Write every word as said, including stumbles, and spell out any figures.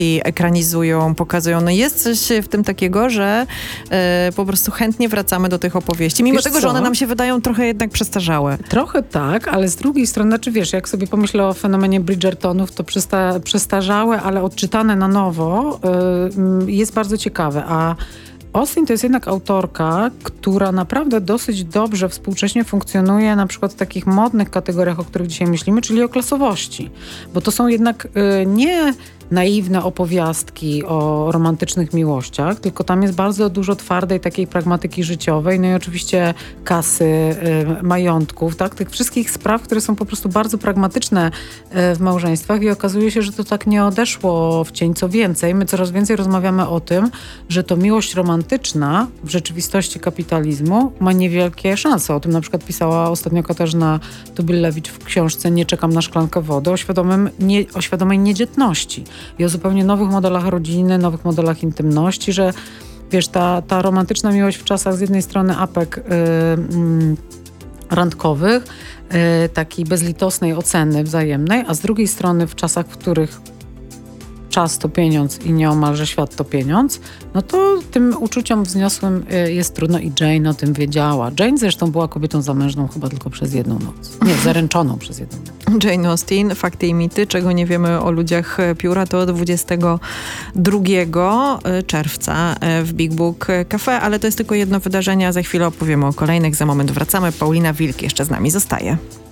i ekranizują, pokazują. No jest coś w tym takiego, że e, po prostu chętnie wracamy do tych opowieści, mimo Wiesz tego, co? że one nam się wydają trochę jednak przestarzałe. Trochę tak, ale z drugiej strony, znaczy wiesz, jak sobie pomyślę o fenomenie Bridgertonów, to przysta- przestarzałe, ale odczytane na nowo y, jest bardzo ciekawe, a Austen to jest jednak autorka, która naprawdę dosyć dobrze współcześnie funkcjonuje na przykład w takich modnych kategoriach, o których dzisiaj myślimy, czyli o klasowości. Bo to są jednak y, nie naiwne opowiastki o romantycznych miłościach, tylko tam jest bardzo dużo twardej takiej pragmatyki życiowej, no i oczywiście kasy, y, majątków, tak? Tych wszystkich spraw, które są po prostu bardzo pragmatyczne y, w małżeństwach i okazuje się, że to tak nie odeszło w cień. Co więcej, my coraz więcej rozmawiamy o tym, że to miłość romantyczna w rzeczywistości kapitalizmu ma niewielkie szanse. O tym na przykład pisała ostatnio Katarzyna Tubylewicz w książce Nie czekam na szklankę wody o, świadomym, nie, o świadomej niedzietności i o zupełnie nowych modelach rodziny, nowych modelach intymności, że wiesz, ta, ta romantyczna miłość w czasach z jednej strony apek yy, yy, randkowych, yy, takiej bezlitosnej oceny wzajemnej, a z drugiej strony w czasach, w których czas to pieniądz i nieomalże świat to pieniądz, no to tym uczuciom wzniosłym jest trudno i Jane o tym wiedziała. Jane zresztą była kobietą zamężną chyba tylko przez jedną noc. Nie, zaręczoną przez jedną noc. Jane Austen, Fakty i mity, czego nie wiemy o ludziach pióra, to dwudziestego drugiego czerwca w Big Book Cafe, ale to jest tylko jedno wydarzenie, a za chwilę opowiemy o kolejnych. Za moment wracamy. Paulina Wilk jeszcze z nami zostaje.